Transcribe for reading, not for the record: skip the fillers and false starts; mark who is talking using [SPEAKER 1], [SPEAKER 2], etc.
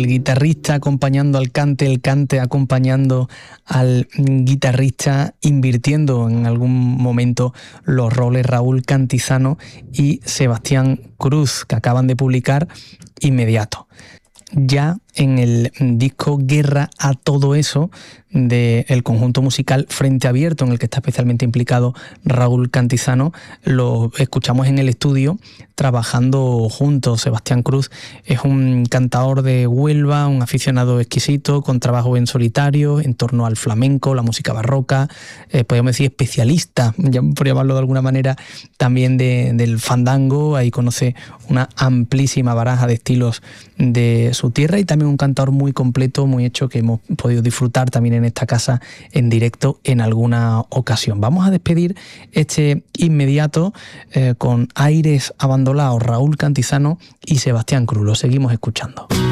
[SPEAKER 1] guitarrista acompañando al cante, el cante acompañando al guitarrista, invirtiendo en algún momento los roles Raúl Cantizano y Sebastián Cruz, que acaban de publicar Inmediato. Ya en el disco Guerra a todo eso del conjunto musical Frente Abierto, en el que está especialmente implicado Raúl Cantizano, lo escuchamos en el estudio trabajando juntos. Sebastián Cruz es un cantador de Huelva, un aficionado exquisito, con trabajo en solitario, en torno al flamenco, la música barroca, podríamos decir especialista, por llamarlo de alguna manera, también del fandango. Ahí conoce una amplísima baraja de estilos de su tierra, y también un cantador muy completo, muy hecho, que hemos podido disfrutar también en esta casa en directo en alguna ocasión. Vamos a despedir este Inmediato con Aires Abandonados, Raúl Cantizano y Sebastián Cruz. Lo seguimos escuchando.